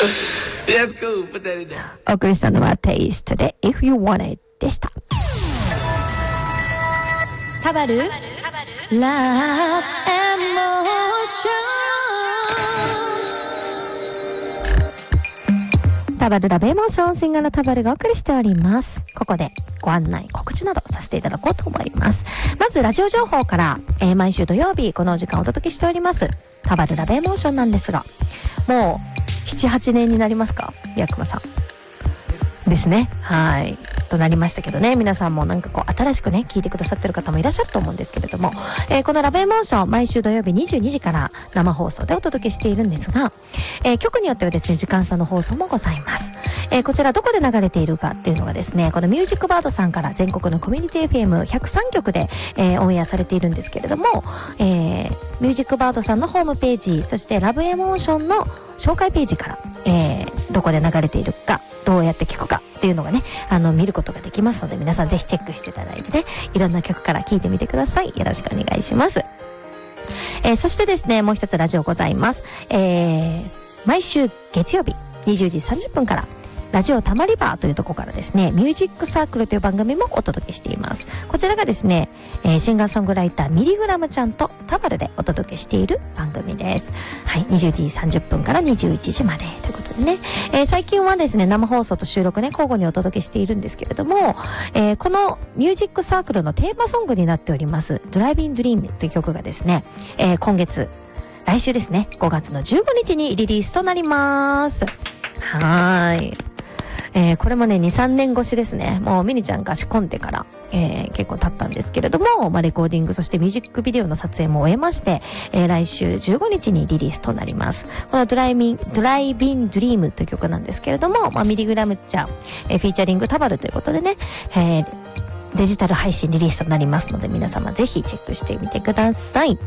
That's cool. Put that in there. お送りしたのはテイストで If You Want It でした。タバルラブエモーション。タバルラブエモーション、シンガーのタバルがお送りしております。ここでご案内告知などさせていただこうと思います。まずラジオ情報から、毎週土曜日この時間お届けしておりますタバルラブエモーションなんですが、もう 7,8 年になりますか、ヤクマさんですね。はい。となりましたけどね。皆さんもなんかこう新しくね、聞いてくださってる方もいらっしゃると思うんですけれども、このラブエモーション、毎週土曜日22時から生放送でお届けしているんですが、局によってはですね、時間差の放送もございます。こちらどこで流れているかっていうのがですね、このミュージックバードさんから全国のコミュニティ FM103 局で、オンエアされているんですけれども、ミュージックバードさんのホームページ、そしてラブエモーションの紹介ページから、どこで流れているか、どうやって聞くかっていうのがね、見ることができますので、皆さんぜひチェックしていただいてね、いろんな曲から聴いてみてください。よろしくお願いします。そしてですね、もう一つラジオございます。毎週月曜日20時30分からラジオたまりバーというところからですね、ミュージックサークルという番組もお届けしています。こちらがですね、シンガーソングライターミリグラムちゃんとタバルでお届けしている番組です。はい、20時30分から21時までということでね、最近はですね、生放送と収録ね、交互にお届けしているんですけれども、このミュージックサークルのテーマソングになっております、ドライビングドリームという曲がですね、今月、来週ですね、5月の15日にリリースとなります。はーい。これもね、2、3年越しですね。もうミニちゃんが仕込んでから、結構経ったんですけれども、レコーディング、そしてミュージックビデオの撮影も終えまして、来週15日にリリースとなります。このドライビンドリームという曲なんですけれども、ミリグラムちゃん、フィーチャリングタバルということでね、デジタル配信リリースとなりますので、皆様ぜひチェックしてみてください。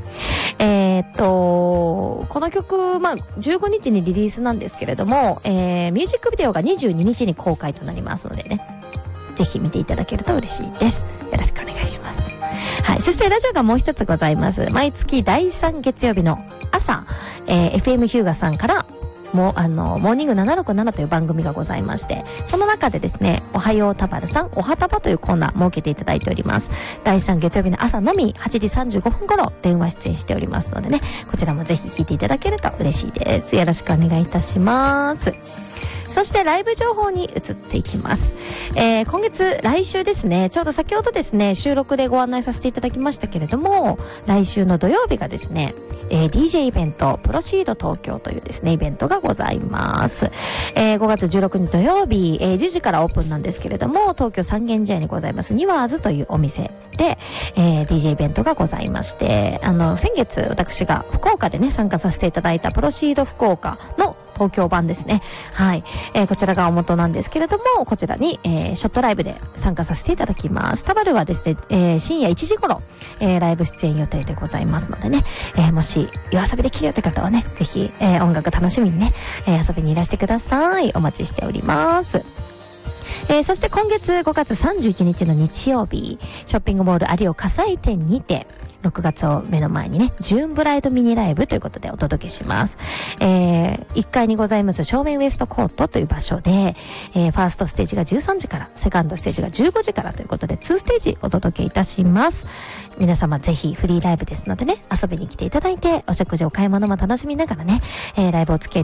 この曲、15日にリリースなんですけれども、ミュージックビデオが22日に公開となりますのでね、ぜひ見ていただけると嬉しいです。よろしくお願いします。はい。そしてラジオがもう一つございます。毎月第3月曜日の朝、FM ヒューガさんからモーニング767という番組がございまして、その中でですね、おはようタバルさん、おはタバというコーナー設けていただいております。第3月曜日の朝のみ8時35分頃電話出演しておりますのでね、こちらもぜひ聞いていただけると嬉しいです。よろしくお願いいたします。そしてライブ情報に移っていきます。今月、来週ですね、ちょうど先ほどですね、収録でご案内させていただきましたけれども、来週の土曜日がですね、DJ イベント、プロシード東京というですね、イベントがございます。5月16日土曜日、10時からオープンなんですけれども、東京三軒茶屋にございますニワーズというお店で、DJ イベントがございまして、先月私が福岡でね、参加させていただいたプロシード福岡の東京版ですね。はい。こちらがお元なんですけれども、こちらに、ショットライブで参加させていただきます。タバルはですね、深夜1時頃、ライブ出演予定でございますのでね、もし夜遊びできるよって方はね、ぜひ、音楽楽しみにね、遊びにいらしてください。お待ちしております。そして今月5月31日の日曜日、ショッピングモール有岡西店にて、6月を目の前にね、ジューンブライドミニライブということでお届けします。1階にございます正面ウエストコートという場所で、ファーストステージが13時から、セカンドステージが15時からということで、2ステージお届けいたします。皆様ぜひフリーライブですのでね、遊びに来ていただいて、お食事お買い物も楽しみながらね、ライブお付き合い